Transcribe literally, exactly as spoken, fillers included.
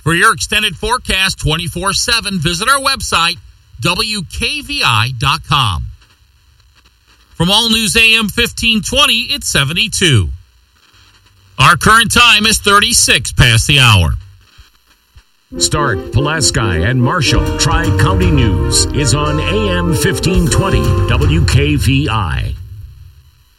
For your extended forecast twenty-four seven, visit our website, W K V I dot com. From All News A M fifteen twenty, it's seventy-two. Our current time is thirty-six past the hour. Start, Pulaski, and Marshall Tri-County News is on A M fifteen twenty W K V I.